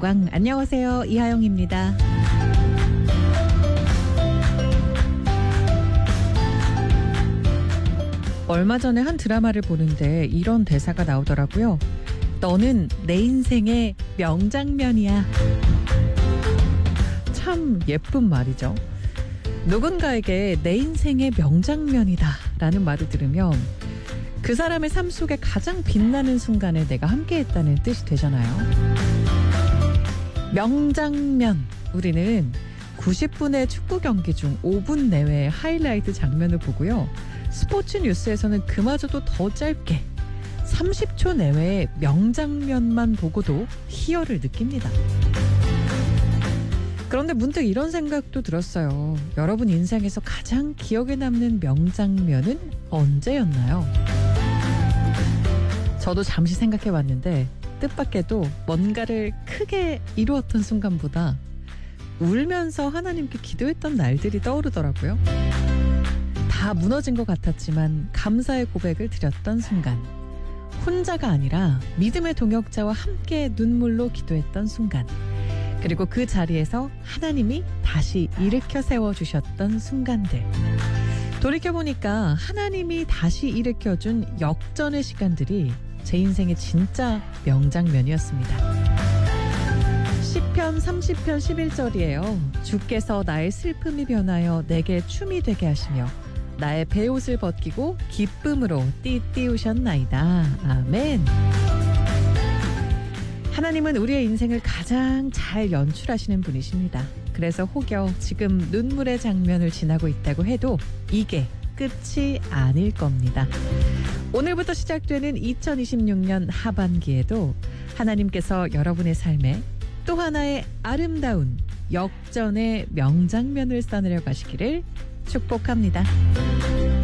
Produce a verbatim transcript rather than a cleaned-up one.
가요광장. 안녕하세요. 이하영입니다. 얼마 전에 한 드라마를 보는데 이런 대사가 나오더라고요. 너는 내 인생의 명장면이야. 참 예쁜 말이죠. 누군가에게 내 인생의 명장면이다 라는 말을 들으면 그 사람의 삶 속에 가장 빛나는 순간에 내가 함께했다는 뜻이 되잖아요. 명장면. 우리는 구십 분의 축구 경기 중 오 분 내외의 하이라이트 장면을 보고요. 스포츠 뉴스에서는 그마저도 더 짧게 삼십 초 내외의 명장면만 보고도 희열을 느낍니다. 그런데 문득 이런 생각도 들었어요. 여러분 인생에서 가장 기억에 남는 명장면은 언제였나요? 저도 잠시 생각해봤는데 뜻밖에도 뭔가를 크게 이루었던 순간보다 울면서 하나님께 기도했던 날들이 떠오르더라고요. 다 무너진 것 같았지만 감사의 고백을 드렸던 순간, 혼자가 아니라 믿음의 동역자와 함께 눈물로 기도했던 순간, 그리고 그 자리에서 하나님이 다시 일으켜 세워주셨던 순간들. 돌이켜보니까 하나님이 다시 일으켜준 역전의 시간들이 제 인생의 진짜 명장면이었습니다. 시편 삼십 편 십일 절이에요. 주께서 나의 슬픔이 변하여 내게 춤이 되게 하시며 나의 베옷을 벗기고 기쁨으로 띠띠우셨나이다. 아멘. 하나님은 우리의 인생을 가장 잘 연출하시는 분이십니다. 그래서 혹여 지금 눈물의 장면을 지나고 있다고 해도 이게 끝이 아닐 겁니다. 오늘부터 시작되는 이천이십육 년 하반기에도 하나님께서 여러분의 삶에 또 하나의 아름다운 역전의 명장면을 써내려 가시기를 축복합니다.